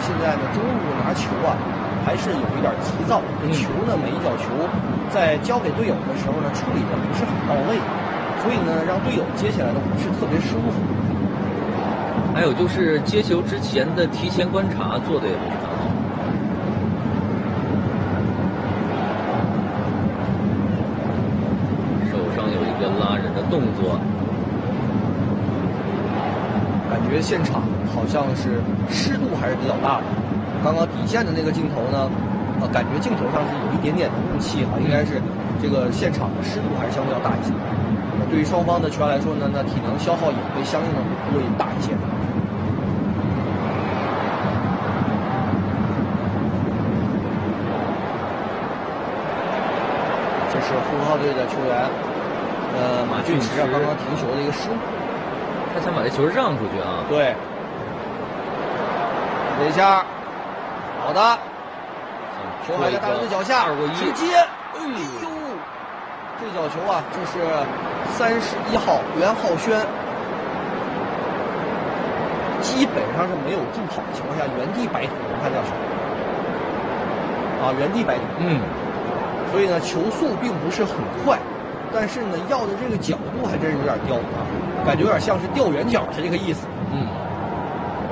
现在呢中路拿球啊，还是有一点急躁。这球呢，每一脚球在交给队友的时候呢，处理的不是很到位，所以呢，让队友接起来呢不是特别舒服。 还有就是接球之前的提前观察做的也不是很好。手上有一个拉人的动作， 感觉现场好像是湿度还是比较大的。刚刚底线的那个镜头呢，感觉镜头上是有一点点的雾气哈，应该是这个现场的湿度还是相对要大一些。对于双方的球员来说呢，那体能消耗也会相应的会大一些。这是呼和浩特队的球员，马俊驰啊，刚刚停球的一个失误， 他想把这球让出去啊。 对，这一下，好的，球还在大人的脚下，直接，哎呦，这脚球啊，这是31号袁浩轩，基本上是没有助跑的情况下原地摆土，我看这脚球，啊，原地摆土，所以呢，球速并不是很快，但是呢，要的这个角度还真是有点刁啊，感觉有点像是吊远角是这个意思。